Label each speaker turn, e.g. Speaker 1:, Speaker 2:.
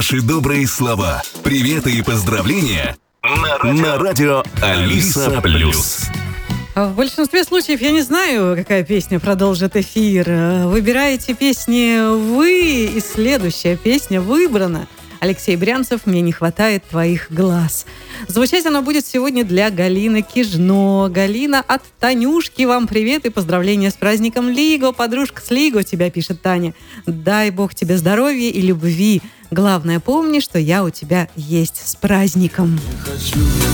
Speaker 1: Ваши добрые слова, приветы и поздравления на радио Алиса Плюс.
Speaker 2: В большинстве случаев я не знаю, какая песня продолжит эфир. Выбираете песни вы, и следующая песня выбрана. Алексей Брянцев «Мне не хватает твоих глаз». Звучать она будет сегодня для Галины Кижно. Галина, от Танюшки вам привет и поздравления с праздником Лиго. Подружка с Лиго, тебя пишет Таня. Дай Бог тебе здоровья и любви. Главное, помни, что я у тебя есть. С праздником.